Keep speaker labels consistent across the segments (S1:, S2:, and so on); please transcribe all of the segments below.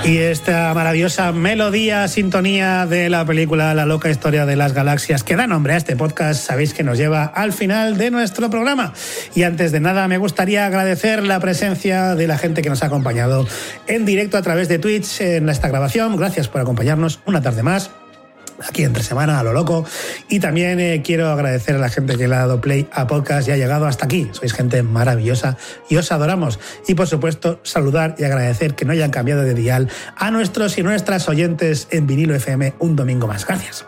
S1: Y esta maravillosa melodía, sintonía de la película La loca historia de las galaxias, que da nombre a este podcast, sabéis que nos lleva al final de nuestro programa. Y antes de nada, me gustaría agradecer la presencia de la gente que nos ha acompañado en directo a través de Twitch en esta grabación. Gracias por acompañarnos una tarde más, aquí entre semana, a lo loco. Y también quiero agradecer a la gente que le ha dado play a podcast y ha llegado hasta aquí. Sois gente maravillosa y os adoramos. Y por supuesto, saludar y agradecer que no hayan cambiado de dial a nuestros y nuestras oyentes en Vinilo FM un domingo más. Gracias.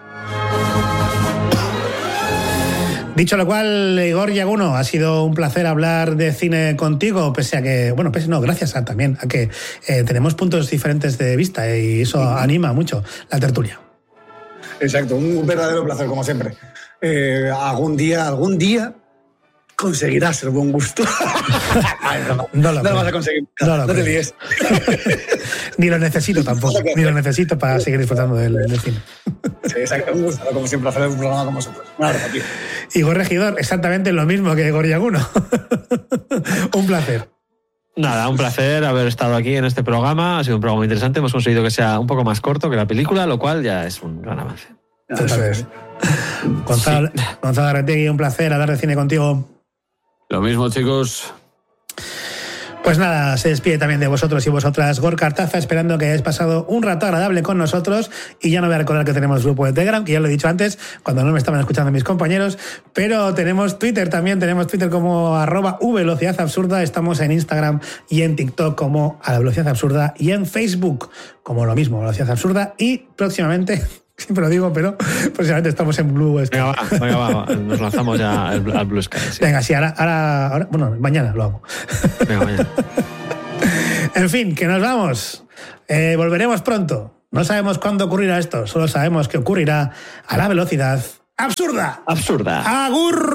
S1: Dicho lo cual, Igor Yaguno, ha sido un placer hablar de cine contigo, pese a que, bueno, gracias también a que tenemos puntos diferentes de vista y eso anima mucho la tertulia.
S2: Exacto, un verdadero placer, como siempre. Algún día conseguirás ser buen gusto.
S1: No lo
S2: vas a conseguir. No te líes.
S1: Ni lo necesito tampoco. Ni lo necesito para seguir disfrutando del cine.
S2: Sí, exacto. Un gusto, como siempre, hacer un programa como vosotros. Un abrazo, tío.
S1: Igor Regidor, exactamente lo mismo que Igor Yaguno. Un placer.
S3: Nada, un placer haber estado aquí en este programa. Ha sido un programa muy interesante. Hemos conseguido que sea un poco más corto que la película, lo cual ya es un gran avance.
S1: Totalmente. Gonzalo Arretegui, un placer hablar de cine contigo.
S4: Lo mismo, chicos.
S1: Pues nada, se despide también de vosotros y vosotras Gorka Artaza, esperando que hayáis pasado un rato agradable con nosotros. Y ya no voy a recordar que tenemos grupo de Telegram, que ya lo he dicho antes, cuando no me estaban escuchando mis compañeros, pero tenemos Twitter también, tenemos Twitter como @velocidadabsurda, estamos en Instagram y en TikTok como a la velocidad absurda y en Facebook como lo mismo, Velocidad Absurda, y próximamente... Siempre lo digo, pero próximamente estamos en Blue Sky.
S3: Venga, va, nos lanzamos ya al Blue Sky. Sí.
S1: Venga, sí, ahora, bueno, mañana lo hago.
S3: Venga, mañana.
S1: En fin, que nos vamos. Volveremos pronto. No sabemos cuándo ocurrirá esto, solo sabemos que ocurrirá a la velocidad absurda.
S3: Absurda.
S1: ¡Agur!